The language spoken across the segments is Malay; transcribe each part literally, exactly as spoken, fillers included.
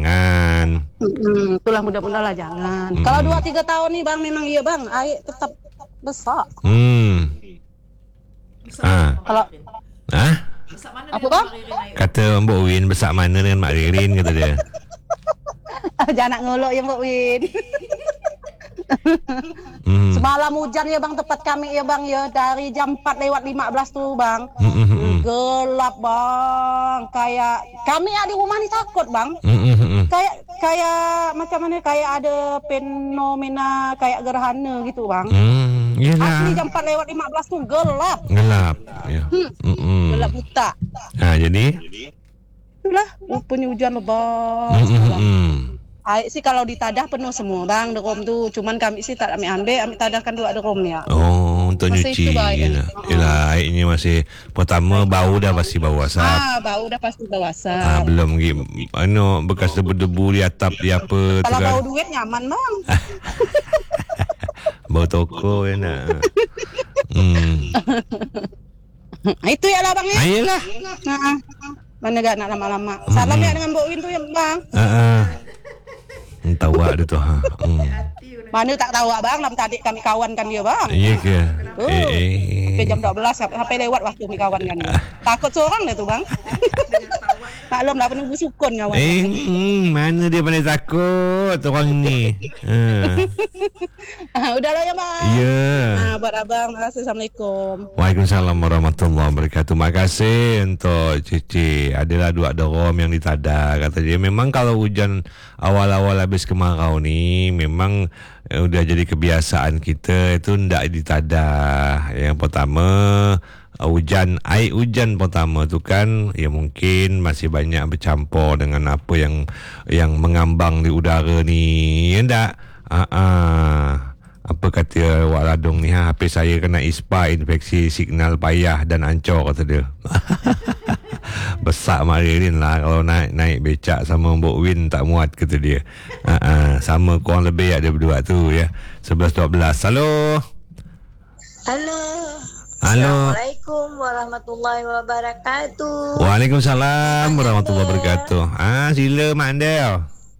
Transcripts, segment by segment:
jangan. Hmm, itulah mudah-mudahan lah jangan. Hmm. Kalau dua tiga tahun nih bang, memang iya bang, air tetap besar. Hmm. Ah. Kalau Ah? apa bang? Kata Mbok Win besak mana dengan Mak Ririn kata dia. Jangan nak ngelok ya Mbak Win. Hmm. Semalam hujan ya bang, tempat kami ya bang ya, dari jam empat lewat lima belas tuh bang. Hmm, hmm, hmm. Gelap bang, kayak kami ya di rumah nih takut bang. Hmm, hmm, hmm. Kayak kayak macam mana, kayak ada fenomena kayak gerhana gitu bang. Hmm, Asli iyalah. jam empat lewat lima belas tuh gelap. Gelap. Ya. Hmm. Hmm, hmm. Gelap buta. Ah, jadi Itulah rupanya hujan lebat. hmm, hmm, Bang. hmm. Air sih kalau ditadah penuh semua bang, derom tuh. Cuman kami sih tak ambil ambil, ambil tadahkan dua derom ya. Oh, untuk Masa nyuci. itu baik. Yalah. Yalah, airnya masih pertama bau dah pasti bau asap. Ah, bau dah pasti bau Ah, asap. belum lagi anu bekas debu-debu di atap di apa tu Kalau kan. bau duit nyaman bang. Bau toko ya nak. Hmm. Itu ya lah bang ya. Ayolah. Nah, mana gak nak lama-lama. Salam ya dengan Mbok Win tuh ya bang. Ha ah. Entah awak dia tu ha. Hmm. Mana tak tahu bang, lama tadi kami kawan kan dia bang. Iya ke? Oh. Eh eh. Sampai jam dua belas sampai lewat waktu kami kawan kan dia. Takut seorang dah tu bang. Maklum lah penunggu sukun kawan. Eh, hmm, mana dia pandai takut orang ni. Ha. Ah, udahlah ya bang. Ya. Ah, buat abang, terima kasih. Assalamualaikum. Waalaikumsalam warahmatullahi wabarakatuh. Terima kasih untuk Cici. Adalah dua derom yang ditadah kata dia. Memang kalau hujan awal-awal habis kemarau ni memang eh, udah jadi kebiasaan kita itu ndak ditadah. Yang pertama hujan, air hujan pertama tu kan ya mungkin masih banyak bercampur dengan apa yang yang mengambang di udara ni. Ya ndak? Ah ah. Apa kata Wak Ladong ni ha, H P saya kena ispa infeksi signal payah dan ancor kata dia. Besar Mak Ririn lah kalau naik naik becak sama Mbok Win tak muat kata dia. Ha ah, sama kurang lebih ada berdua tu ya. sebelas dua belas. Halo. Halo. Halo. Assalamualaikum warahmatullahi wabarakatuh. Waalaikumsalam warahmatullahi wabarakatuh. Ah, sila Mak Andel.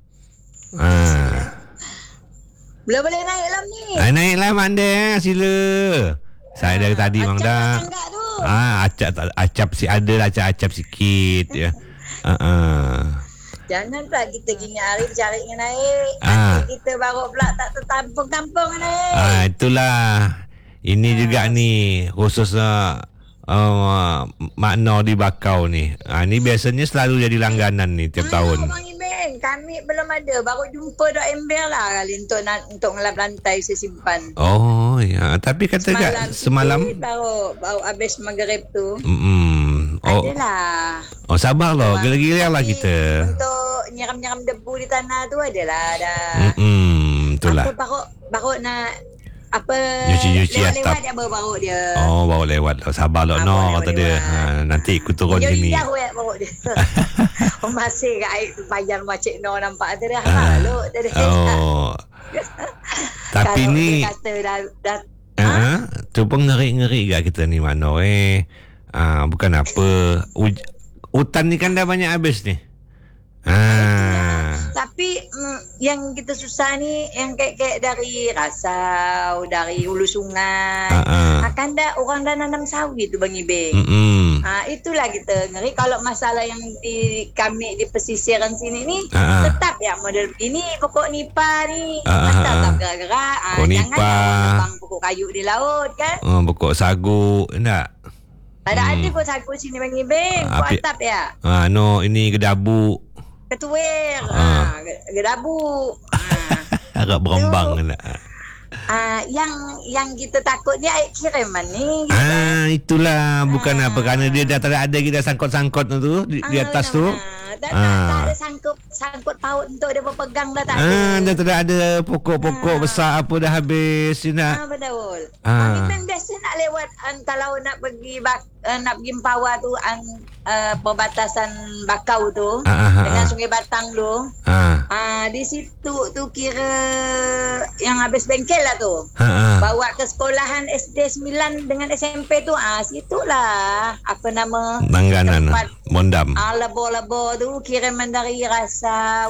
Ah. Belum boleh naik lah ni. Ah, naiklah Mak Andel, sila. Saya dari tadi memang dah. Acap tu. Ah, acap acap si ada lah acap-acap sikit ya. Ha ah. Jangan pula kita gini hari cari naik. Ah. Nanti kita baru pula tak tertampung-tampung naik. Ah, itulah. Ini juga ni khususnya uh, makna di Bakau ni. Ah, ni biasanya selalu jadi langganan ni tiap Ah, tahun. Abang Iben, kami belum ada. Baru jumpa dok ember lah kali untuk nak, untuk ngelap lantai saya simpan. Oh ya, tapi kata kat semalam sikit baru baru habis maghrib tu. mm, oh, Adalah. oh sabar loh, Tapi gila-gila lah kita. Untuk nyiram-nyiram debu di tanah tu adalah dah. Hmm, itulah. Apa baru baru nak apa Nyuci-nyuci lewat-lewat atap. dia baru baru dia. Oh, bawa lewat lah. Sabar lah Ah, no bawa kata dia. lewat. Ha, nanti ikut turun Jadi sini. dah wet baru dia. Oh, masih kat air tu payah macik no nampak tu dah. Ah. Haluk tadi. Oh. Tapi Kalau ni dia kata dah dah uh, tu pun ngeri-ngeri gak kita ni Mano eh. Ah, bukan apa. Uj- hutan ni kan dah banyak habis ni. Ah. tapi mm, yang kita susah ni yang kayak-kayak dari Rasau, dari hulu sungai. Ah, ah. Akan dah orang dah nanam sawit tu Bang Ibe. Mm-mm. Ha, itulah kita ngeri kalau masalah yang di kami di pesisiran sini ni Ah, ah. tetap ya model ini pokok nipa ni Ah, ah, tetap ah. gerak-gerak. Ha, Pokok jangan nipa. orang nebang pokok kayu di laut kan. Oh, pokok sagu enggak? Tak ada Hmm. ada pun sagu sini Bang Ibe. Ah, Pokok api- atap ya. Ah, no, ini gedabu. Ketuir. Ah. Ha, gedabu. Ha. Agak berombang enggak? Ah, yang yang kita takut ni air kiriman ni. Ah, itulah bukan Ah. apa kerana dia dah tak ada kita sangkut-sangkut tu di, di atas tu. Tak, tak, Ah. tak ada sangkut sangkut paut untuk dia berpegang dah tak ada. Ah, dah tak ada pokok-pokok Ah. besar apa dah habis Ah, nak. betul. Ah. Kami memang biasa nak lewat um, kalau nak pergi bak, uh, nak pergi Mempawah tu um, uh, perbatasan Bakau tu Ah, ah, ah, dengan ah. Sungai Batang tu. Ah. Ah, di situ tu kira yang habis bengkel lah tu. Ha ah. Bawa ke sekolahan S D sembilan dengan S M P tu. Ah, situlah apa nama Langganan tempat Mondam. ah, lebo-lebo tu kiriman dari Rasau